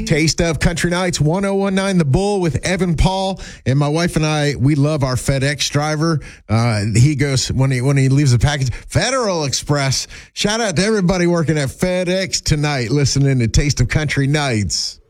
Taste of Country Nights, 1019 The Bull with Evan Paul. And my wife and I, we love our FedEx driver. He goes, when he leaves a package, Federal Express. Shout out to everybody working at FedEx tonight, listening to Taste of Country Nights.